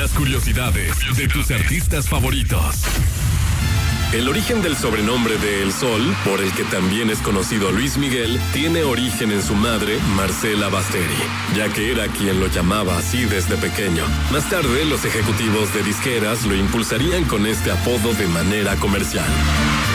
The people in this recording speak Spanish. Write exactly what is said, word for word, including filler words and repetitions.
Las curiosidades de tus artistas favoritos. El origen del sobrenombre de El Sol, por el que también es conocido Luis Miguel, tiene origen en su madre, Marcela Basteri, ya que era quien lo llamaba así desde pequeño. Más tarde, los ejecutivos de disqueras lo impulsarían con este apodo de manera comercial.